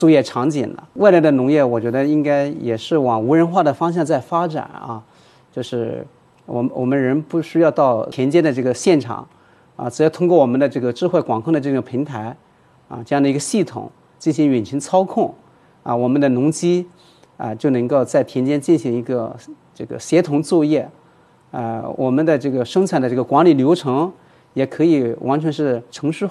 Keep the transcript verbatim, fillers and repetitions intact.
作业场景了。未来的农业，我觉得应该也是往无人化的方向在发展啊，就是我们我们人不需要到田间的这个现场啊，只要通过我们的这个智慧管控的这个平台啊，这样的一个系统进行远程操控啊，我们的农机啊就能够在田间进行一个这个协同作业，啊，我们的这个生产的这个管理流程也可以完全是程序